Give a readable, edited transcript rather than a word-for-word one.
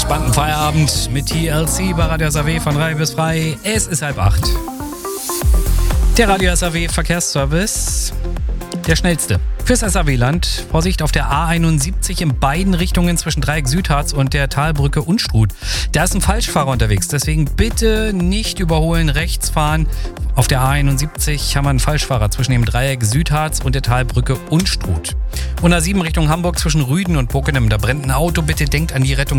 entspannten Feierabend mit TLC bei Radio SAW von 3 bis frei. Es ist 7:30. Der Radio SAW Verkehrsservice, der schnellste fürs SAW-Land. Vorsicht auf der A71 in beiden Richtungen zwischen Dreieck Südharz und der Talbrücke Unstrut. Da ist ein Falschfahrer unterwegs, deswegen bitte nicht überholen, rechts fahren. Auf der A71 haben wir einen Falschfahrer zwischen dem Dreieck Südharz und der Talbrücke Unstrut. Und A7 Richtung Hamburg zwischen Rüden und Bockenem, da brennt ein Auto. Bitte denkt an die Rettung